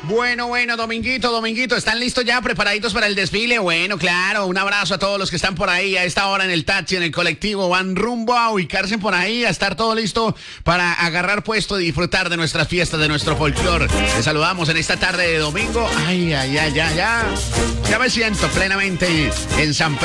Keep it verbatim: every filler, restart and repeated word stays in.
Bueno, bueno, Dominguito, Dominguito, ¿están listos ya, preparaditos para el desfile? Bueno, claro, un abrazo a todos los que están por ahí a esta hora en el taxi, en el colectivo, van rumbo a ubicarse por ahí, a estar todo listo para agarrar puesto y disfrutar de nuestras fiestas, de nuestro folclor. Les saludamos en esta tarde de domingo. Ay, ay, ay, ay, ya. Ya me siento plenamente en San Pedro.